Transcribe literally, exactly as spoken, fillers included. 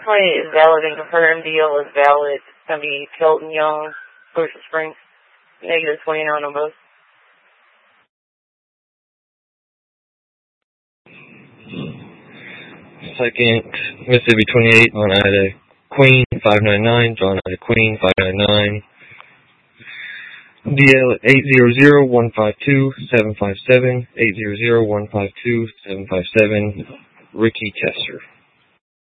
definitely is valid and confirmed. Deal is valid. It's going to be Tilton Young, Crucial Springs. Negative twenty-nine on both. Second, Mississippi twenty-eight on Ida Queen, five nine nine. John Ida Queen, five nine nine. D L eight zero zero one five two seven five seven, eight zero zero one five two seven five seven, Ricky Tester.